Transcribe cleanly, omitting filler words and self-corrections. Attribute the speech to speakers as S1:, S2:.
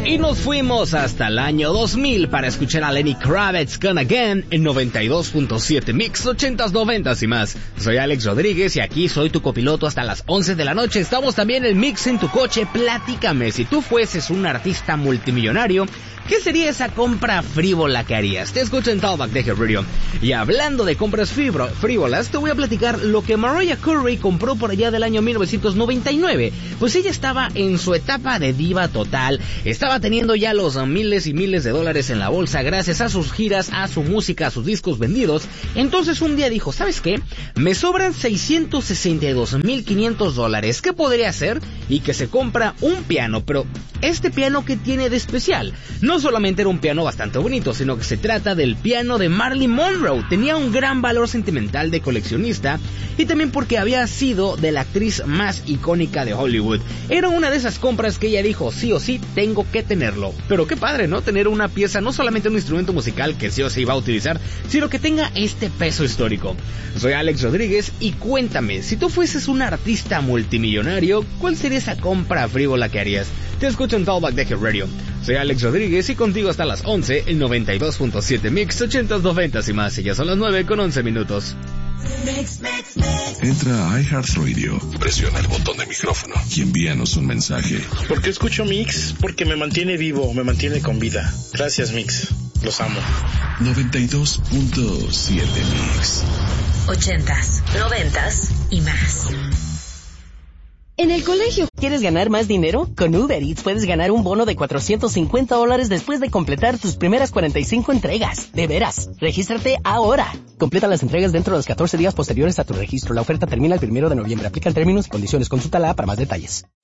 S1: Y nos fuimos hasta el año 2000 para escuchar a Lenny Kravitz con Again en 92.7 Mix 80s, 90s y más. Soy Alex Rodríguez y aquí soy tu copiloto hasta las 11 de la noche. Estamos también en Mix en tu coche. Platícame, si tú fueses un artista multimillonario, ¿qué sería esa compra frívola que harías? Te escucho en Talkback de Hit Radio. Y hablando de compras frívolas, te voy a platicar lo que Mariah Carey compró por allá del año 1999. Pues ella estaba en su etapa de diva total. Estaba teniendo ya los miles y miles de dólares en la bolsa gracias a sus giras, a su música, a sus discos vendidos. Entonces un día dijo, ¿sabes qué? Me sobran $662,500. ¿Qué podría hacer? Y que se compra un piano. Pero ¿este piano qué tiene de especial? No solamente era un piano bastante bonito, sino que se trata del piano de Marilyn Monroe. Tenía un gran valor sentimental de coleccionista y también porque había sido de la actriz más icónica de Hollywood. Era una de esas compras que ella dijo, sí o sí, tengo que tenerlo. Pero qué padre, ¿no? Tener una pieza, no solamente un instrumento musical que sí o sí va a utilizar, sino que tenga este peso histórico. Soy Alex Rodríguez y cuéntame, si tú fueses un artista multimillonario, ¿cuál sería esa compra frívola que harías? Te escucho en Talkback de Hit Radio. Soy Alex Rodríguez y contigo hasta las 11 en 92.7 Mix 80s, 90s y más. Y ya son las 9:11.
S2: Entra a iHeartRadio, presiona el botón de micrófono y envíanos un mensaje.
S3: ¿Por qué escucho Mix? Porque me mantiene vivo, me mantiene con vida. Gracias, Mix. Los amo.
S2: 92.7 Mix.
S4: 80s, 90s y más.
S5: ¿En el colegio quieres ganar más dinero? Con Uber Eats puedes ganar un bono de $450 después de completar tus primeras 45 entregas. De veras, regístrate ahora. Completa las entregas dentro de los 14 días posteriores a tu registro. La oferta termina el 1 de noviembre. Aplican términos y condiciones. Consulta la app para más detalles.